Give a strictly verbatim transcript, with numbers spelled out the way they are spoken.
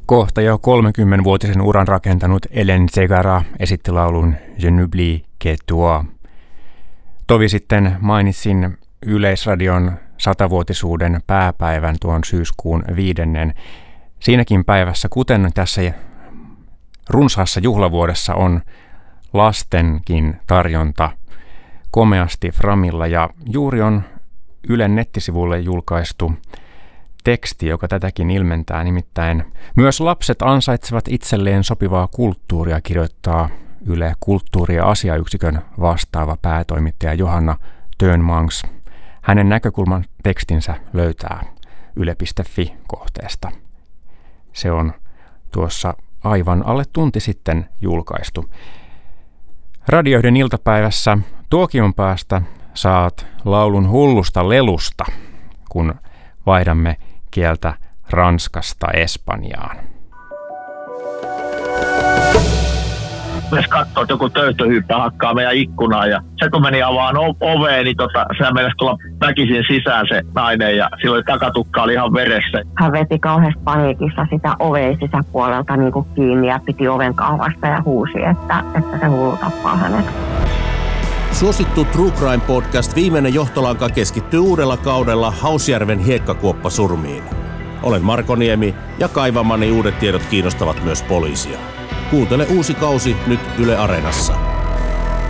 Kohta jo kolmekymmenvuotisen uran rakentanut Hélène Ségara esitti laulun Je n'oublie que toi. Tovi sitten mainitsin Yleisradion satavuotisuuden pääpäivän tuon syyskuun viidennen. Siinäkin päivässä, kuten tässä runsaassa juhlavuodessa, on lastenkin tarjonta komeasti Framilla, ja juuri on Ylen nettisivuille julkaistu teksti, joka tätäkin ilmentää, nimittäin myös lapset ansaitsevat itselleen sopivaa kulttuuria, kirjoittaa Yle kulttuuri- ja asiayksikön vastaava päätoimittaja Johanna Tönmangs. Hänen näkökulman tekstinsä löytää yle piste fi-kohteesta. Se on tuossa aivan alle tunti sitten julkaistu. Radioiden iltapäivässä tuokion päästä saat laulun hullusta lelusta, kun vaihdamme kieltä Ranskasta Espanjaan. Myös katsoo, että joku töyhtöhyyppä hakkaa meidän ikkunaan, ja se kun meni avaan oveen, niin tota, sehän meinasi tulla väkisin sisään se nainen, ja silloin takatukka oli ihan veressä. Hän veti kauheassa paniikissa sitä oveen sisäpuolelta niin kuin kiinni ja piti oven kahvasta ja huusi, että, että se hullu tappaa hänet. Suosittu True Crime Podcast Viimeinen johtolanka keskittyy uudella kaudella Hausjärven hiekkakuoppasurmiin. Olen Marko Niemi ja kaivamani uudet tiedot kiinnostavat myös poliisia. Kuuntele uusi kausi nyt Yle Areenassa.